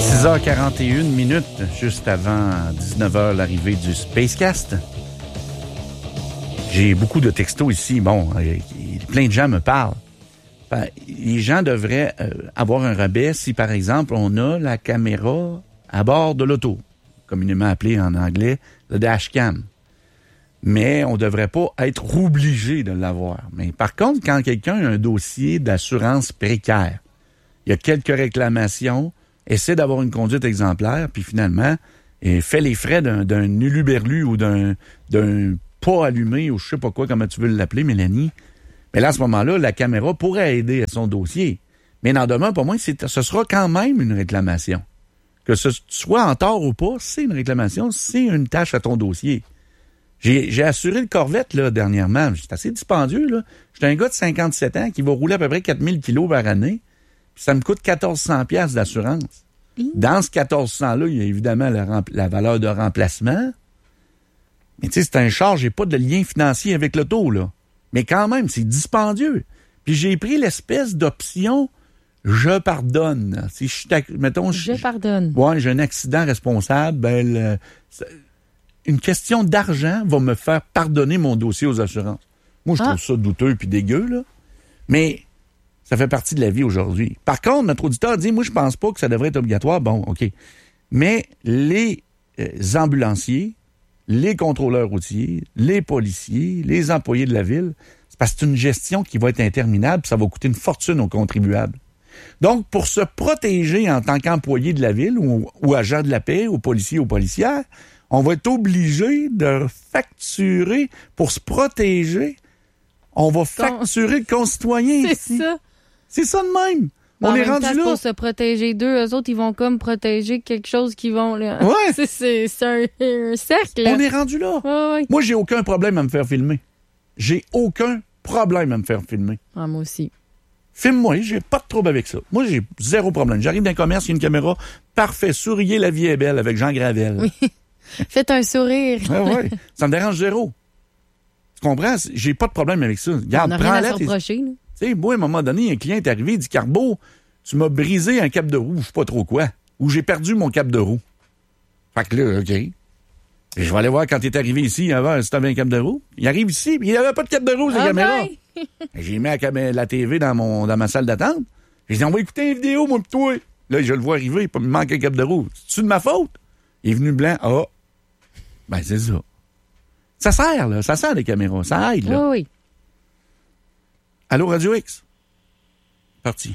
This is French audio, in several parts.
6h41, juste avant 19h, l'arrivée du Spacecast. J'ai beaucoup de textos ici. Bon, plein de gens me parlent. Les gens devraient avoir un rabais si, par exemple, on a la caméra à bord de l'auto, communément appelée en anglais le dashcam. Mais on ne devrait pas être obligé de l'avoir. Mais par contre, quand quelqu'un a un dossier d'assurance précaire, il y a quelques réclamations, essaie d'avoir une conduite exemplaire, puis finalement, fait les frais d'un uluberlu ou d'un pas allumé, ou je sais pas quoi, comment tu veux l'appeler, Mélanie. Mais là, à ce moment-là, la caméra pourrait aider à son dossier. Mais n'en demeure pas moins, ce sera quand même une réclamation. Que ce soit en tort ou pas, c'est une réclamation, c'est une tâche à ton dossier. J'ai assuré le Corvette, là, dernièrement. C'est assez dispendieux, là. J'étais un gars de 57 ans qui va rouler à peu près 4000 kilos par année. Puis ça me coûte 1400 $ d'assurance. Dans ce 1400-là, il y a évidemment la valeur de remplacement. Mais tu sais, c'est un char, j'ai pas de lien financier avec l'auto, là. Mais quand même, c'est dispendieux. Puis j'ai pris l'espèce d'option « je pardonne ». Si je pardonne. Ouais, j'ai un accident responsable, une question d'argent va me faire pardonner mon dossier aux assurances. Moi, je trouve ça douteux puis dégueu, là. Mais ça fait partie de la vie aujourd'hui. Par contre, notre auditeur dit, moi, je pense pas que ça devrait être obligatoire. Bon, OK. Mais les ambulanciers, les contrôleurs routiers, les policiers, les employés de la ville, c'est parce que c'est une gestion qui va être interminable, puis ça va coûter une fortune aux contribuables. Donc, pour se protéger en tant qu'employé de la ville ou agent de la paix, ou policier ou policière, on va être obligé de facturer pour se protéger. On va facturer le concitoyen ici. C'est ça. C'est ça de même. Mais on est rendu là. Pour se protéger d'eux, eux autres, ils vont comme protéger quelque chose qui vont... Là. Ouais. C'est un cercle. Là. On est rendu là. Ouais. Moi, j'ai aucun problème à me faire filmer. J'ai aucun problème à me faire filmer. Ah, moi aussi. Filme-moi, j'ai pas de trouble avec ça. Moi, j'ai zéro problème. J'arrive dans un commerce, il y a une caméra. Parfait. Souriez, la vie est belle avec Jean Gravel. Oui. Faites un sourire. Oui. Ça me dérange zéro. Tu comprends? J'ai pas de problème avec ça. Regarde, on n'a rien à se reprocher. Tu sais, moi, à un moment donné, un client est arrivé, il dit, Carbo, tu m'as brisé un cap de roue, je sais pas trop quoi. Ou j'ai perdu mon cap de roue. Fait que là, OK. Et je vais aller voir quand il est arrivé ici, avant, si t'avais un cap de roue. Il arrive ici, puis il n'y avait pas de cap de roue, la caméra. J'ai mis la TV dans ma salle d'attente. J'ai dit, on va écouter une vidéo, moi, pis toi. Là, je le vois arriver, il me manque un cap de roue. C'est-tu de ma faute? Il est venu blanc. Ah. Ben, c'est ça. Ça sert, là. Ça sert, les caméras. Ça aide, là. Oui. Allô, Radio X? Parti.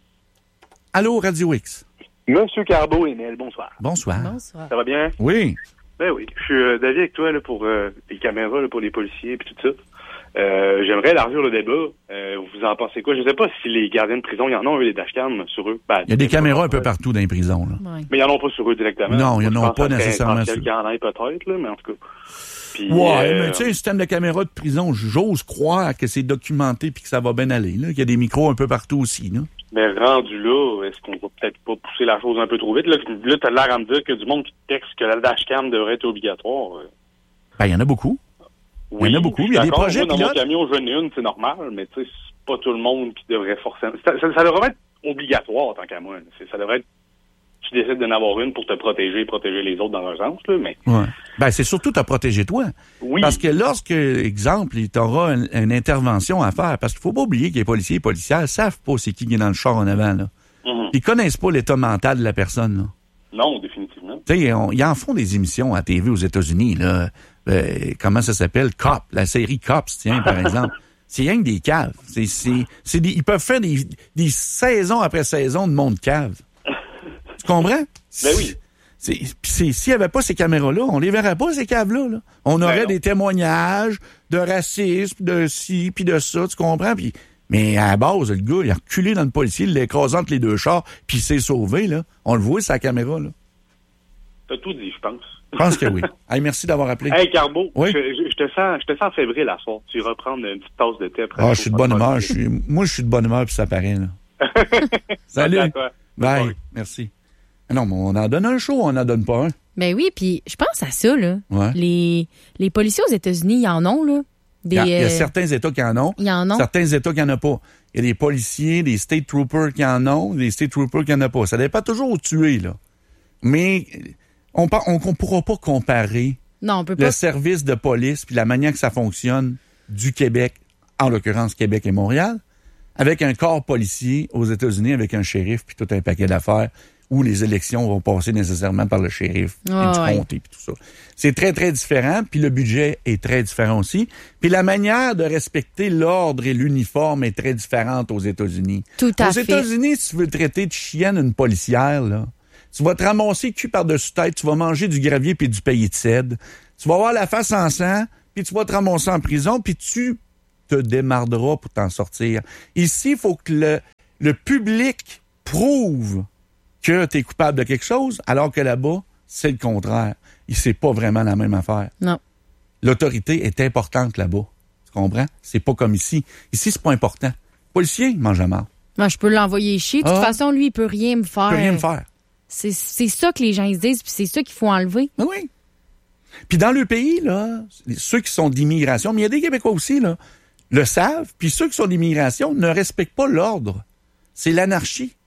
Allô, Radio X? Monsieur Carbo, Émile, bonsoir. Bonsoir. Bonsoir. Ça va bien? Oui. Ben oui. Je suis d'avis avec toi là, pour les caméras, là, pour les policiers et tout ça. J'aimerais élargir le débat. Vous en pensez quoi? Je sais pas si les gardiens de prison, il y en a, eux, des dashcams sur eux. Ben, il y a des caméras un peu partout dans les prisons, là. Ouais. Mais il y en a pas sur eux directement. Non, il y en a pas nécessairement sur eux. Il y en a peut-être, là, mais en tout cas. Puis, mais tu sais, le système de caméras de prison, j'ose croire que c'est documenté puis que ça va bien aller, là. Qu'il y a des micros un peu partout aussi, là. Mais rendu là, est-ce qu'on va peut-être pas pousser la chose un peu trop vite? Là, t'as l'air à me dire que du monde qui texte que la dashcam devrait être obligatoire. Ben, il y en a beaucoup. Oui, il y en a beaucoup. Il y a des projets moi, dans pilotes. mon camion, j'en ai une, c'est normal, mais tu sais, c'est pas tout le monde qui devrait forcément... Ça devrait être obligatoire, tant qu'à moi. Ça devrait être... Tu décides d'en avoir une pour te protéger et protéger les autres dans un sens, là, mais... Ouais. Ben, c'est surtout te protéger toi. Oui. Parce que lorsque, exemple, tu auras une intervention à faire, parce qu'il faut pas oublier que les policiers et policières savent pas c'est qui est dans le char en avant, là. Mm-hmm. Ils connaissent pas l'état mental de la personne, là. Non, définitivement. Tu sais, ils en font des émissions à TV aux États-Unis, là. Comment ça s'appelle? Cop, la série Cops, tiens, par exemple. C'est rien que des caves. Ils peuvent faire des saisons après saison de monde cave. Tu comprends? Ben oui. S'il n'y avait pas ces caméras-là, on les verrait pas, ces caves-là. Là. On aurait des témoignages de racisme, de ci, puis de ça, tu comprends? Mais à la base, le gars, il a reculé dans le policier, il l'a écrasé entre les deux chars, puis il s'est sauvé, là. On le voit, sa caméra, là. T'as tout dit, je pense. Je pense que oui. Hey, merci d'avoir appelé. Hey, Carbo, oui? je te sens fébrile à soir. Tu iras prendre une petite tasse de thé après. Ah, je suis de bonne humeur. Moi, je suis de bonne humeur, puis ça paraît, là. Salut. Bye. Merci. Non, mais on en donne un show, on n'en donne pas un. Ben oui, puis je pense à ça, là. Ouais. Les policiers aux États-Unis, ils en ont, là. Il y a certains États qui en ont. Il y en a. Certains États qui n'en ont pas. Il y a des policiers, des state troopers qui en ont, des state troopers qui n'en ont pas. Ça dépend toujours où tu es, là. Mais on pourra pas comparer Non, on peut pas. le service de police puis la manière que ça fonctionne du Québec, en l'occurrence Québec et Montréal, avec un corps policier aux États-Unis avec un shérif puis tout un paquet d'affaires où les élections vont passer nécessairement par le shérif et du comté puis tout ça. C'est très, très différent, puis le budget est très différent aussi. Puis la manière de respecter l'ordre et l'uniforme est très différente aux États-Unis. Tout à fait. Aux États-Unis, si tu veux traiter de chienne une policière, là, tu vas te ramasser cul par-dessus tête, tu vas manger du gravier puis du paillet de cèdre, tu vas avoir la face en sang, puis tu vas te ramasser en prison, puis tu te démarderas pour t'en sortir. Ici, il faut que le public prouve que tu es coupable de quelque chose, alors que là-bas, c'est le contraire. C'est pas vraiment la même affaire. Non. L'autorité est importante là-bas. Tu comprends? C'est pas comme ici. Ici, c'est pas important. Policier, il mange à mort. Moi, je peux l'envoyer chier. De toute façon, lui, il peut rien me faire. Il peut rien me faire. C'est ça que les gens ils disent, puis c'est ça qu'il faut enlever. Oui. Puis dans le pays, là, ceux qui sont d'immigration, mais il y a des Québécois aussi, là, le savent, puis ceux qui sont d'immigration ne respectent pas l'ordre. C'est l'anarchie.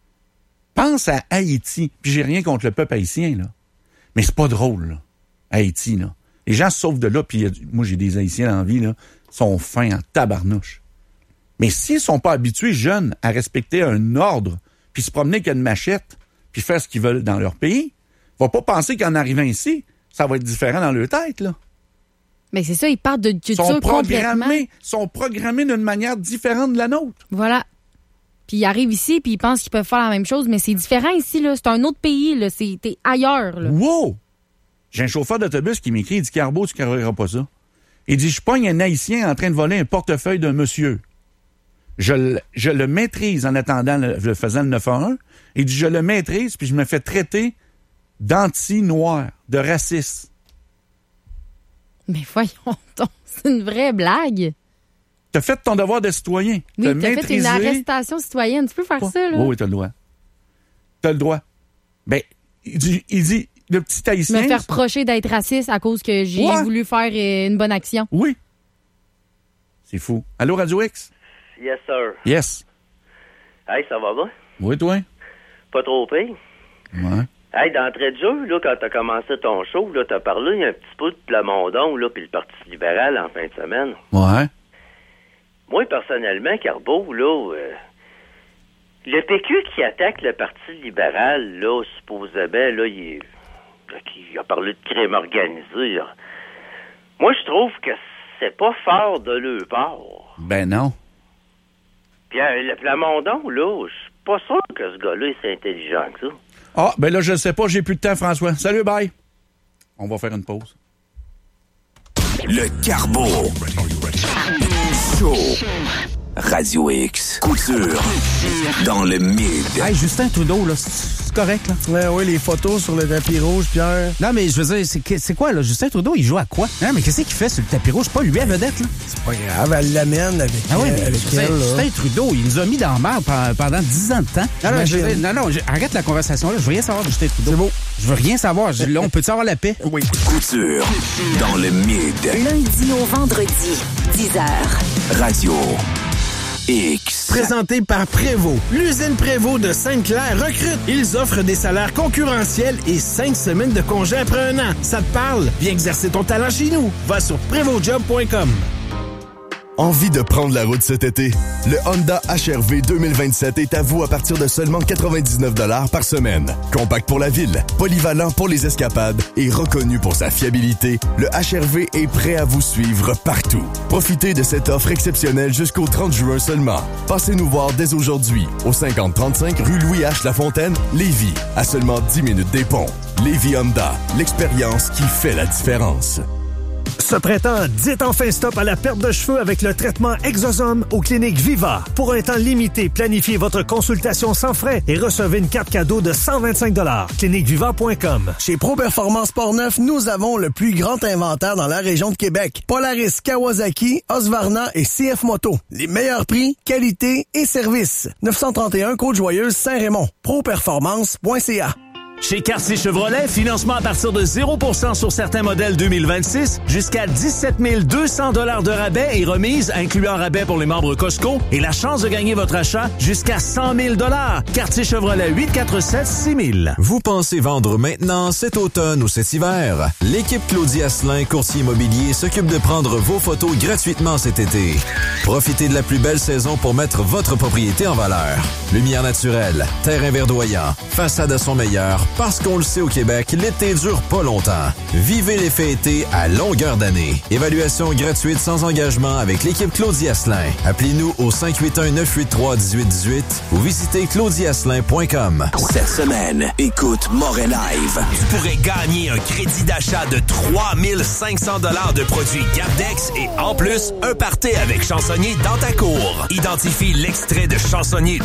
Pense à Haïti, puis j'ai rien contre le peuple haïtien, là. Mais c'est pas drôle, là, Haïti, là. Les gens se sauvent de là, puis moi, j'ai des Haïtiens dans la vie, là, sont fins en tabarnouche. Mais s'ils sont pas habitués, jeunes, à respecter un ordre, puis se promener qu'une machette, puis faire ce qu'ils veulent dans leur pays, va pas penser qu'en arrivant ici, ça va être différent dans leur tête, là. Mais c'est ça, ils partent de culture complètement. Sont programmés d'une manière différente de la nôtre. Voilà. Puis ils arrivent ici, puis ils pensent qu'ils peuvent faire la même chose, mais c'est différent ici, là. C'est un autre pays, là. T'es ailleurs, là. Wow! J'ai un chauffeur d'autobus qui m'écrit, il dit, Carbo, tu ne carreras pas ça. Il dit, je pogne un Haïtien en train de voler un portefeuille d'un monsieur. Je le maîtrise en attendant, le faisant le 911. Il dit, je le maîtrise, puis je me fais traiter d'anti-noir, de raciste. Mais voyons donc, c'est une vraie blague. T'as fait ton devoir de citoyen. Oui, t'as fait une arrestation citoyenne. Tu peux faire ça, là? Oui, t'as le droit. T'as le droit. Ben, il dit, le petit Haïtien... Me faire reprocher d'être raciste à cause que j'ai voulu faire une bonne action. Oui. C'est fou. Allô, Radio X? Yes, sir. Yes. Hey, ça va bien? Oui, toi? Pas trop pire? Ouais. Hey, d'entrée de jeu, là, quand t'as commencé ton show, là, t'as parlé un petit peu de Plamondon, là, puis le Parti libéral en fin de semaine. Ouais. Moi, personnellement, Carbo, là, le PQ qui attaque le Parti libéral, là, supposément, là, il a parlé de crime organisé, là. Moi, je trouve que c'est pas fort de leur part. Ben non. Puis le Plamondon, là, je suis pas sûr que ce gars-là est si intelligent que ça. Ah, ben là, je ne sais pas, j'ai plus de temps, François. Salut, bye. On va faire une pause. Le Carbo. Show. Radio X. Couture. Dans le mid. Hey, Justin Trudeau, là, c'est correct, là? Oui, les photos sur le tapis rouge, Pierre. Non, mais je veux dire, c'est quoi, là? Justin Trudeau, il joue à quoi? Non, mais qu'est-ce qu'il fait sur le tapis rouge? C'est pas lui à vedette, là? C'est pas grave, elle l'amène avec, Justin, elle. Justin Trudeau, il nous a mis dans la merde pendant 10 ans de temps. Arrête la conversation, là. Je veux rien savoir de Justin Trudeau. C'est beau. Je veux rien savoir. Là, on peut-tu avoir la paix? Oui. Couture. Dans le mid. Lundi au vendredi, 10h. Radio X. Présenté par Prévost. L'usine Prévost de Sainte-Claire recrute. Ils offrent des salaires concurrentiels et 5 semaines de congé après 1 an. Ça te parle? Viens exercer ton talent chez nous. Va sur prévostjob.com. Envie de prendre la route cet été? Le Honda HR-V 2027 est à vous à partir de seulement 99$ par semaine. Compact pour la ville, polyvalent pour les escapades et reconnu pour sa fiabilité, le HR-V est prêt à vous suivre partout. Profitez de cette offre exceptionnelle jusqu'au 30 juin seulement. Passez nous voir dès aujourd'hui au 5035 rue Louis H. Lafontaine, Lévis, à seulement 10 minutes des ponts. Lévis Honda, l'expérience qui fait la différence. Ce printemps, dites enfin stop à la perte de cheveux avec le traitement Exosome aux cliniques Viva. Pour un temps limité, planifiez votre consultation sans frais et recevez une carte cadeau de 125$. Cliniqueviva.com. Chez Pro Performance Portneuf, nous avons le plus grand inventaire dans la région de Québec. Polaris, Kawasaki, Husqvarna et CF Moto. Les meilleurs prix, qualité et service. 931 Côte-Joyeuse, Saint-Raymond. Properformance.ca. Chez Cartier Chevrolet, financement à partir de 0% sur certains modèles 2026, jusqu'à 17 200 $ de rabais et remise, incluant rabais pour les membres Costco, et la chance de gagner votre achat jusqu'à 100 000 $. Cartier Chevrolet 847-6000. Vous pensez vendre maintenant, cet automne ou cet hiver? L'équipe Claudie Asselin, courtier immobilier, s'occupe de prendre vos photos gratuitement cet été. Profitez de la plus belle saison pour mettre votre propriété en valeur. Lumière naturelle, terrain verdoyant, façade à son meilleur, parce qu'on le sait au Québec, l'été dure pas longtemps. Vivez l'effet été à longueur d'année. Évaluation gratuite sans engagement avec l'équipe Claudie Asselin. Appelez-nous au 581-983-1818 ou visitez claudieasselin.com. Cette semaine, écoute Moret Live. Tu pourrais gagner un crédit d'achat de 3500 $ de produits Gardex et en plus, un party avec Chansonnier dans ta cour. Identifie l'extrait de Chansonnier